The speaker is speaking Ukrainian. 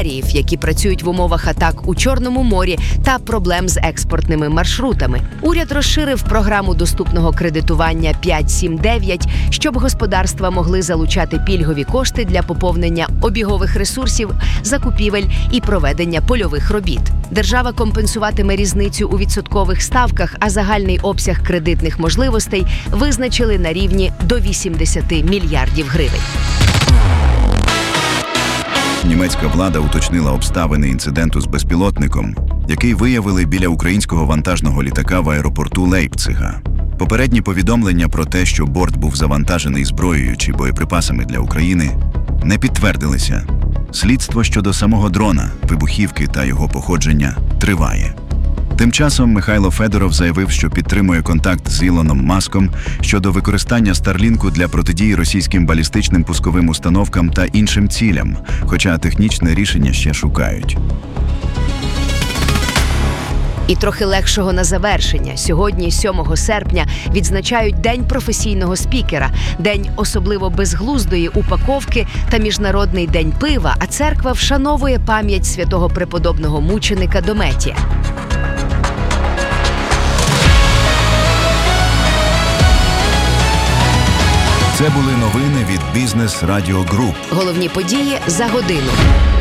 аграріїв, які працюють в умовах атак у Чорному морі та проблем з експортними маршрутами. Уряд розширив програму доступного кредитування 5-7-9, щоб господарства могли залучати пільгові кошти для поповнення обігових ресурсів, закупівель і проведення польових робіт. Держава компенсуватиме різницю у відсоткових ставках, а загальний обсяг кредитних можливостей визначили на рівні до 80 мільярдів гривень. Німецька влада уточнила обставини інциденту з безпілотником, який виявили біля українського вантажного літака в аеропорту Лейпцига. Попередні повідомлення про те, що борт був завантажений зброєю чи боєприпасами для України, не підтвердилися. Слідство щодо самого дрона, вибухівки та його походження триває. Тим часом Михайло Федоров заявив, що підтримує контакт з Ілоном Маском щодо використання Старлінку для протидії російським балістичним пусковим установкам та іншим цілям, хоча технічне рішення ще шукають. І трохи легшого на завершення. Сьогодні, 7 серпня, відзначають День професійного спікера, День особливо безглуздої упаковки та Міжнародний день пива, а церква вшановує пам'ять святого преподобного мученика Дометія. Це були новини від Бізнес Радіо Груп. Головні події за годину.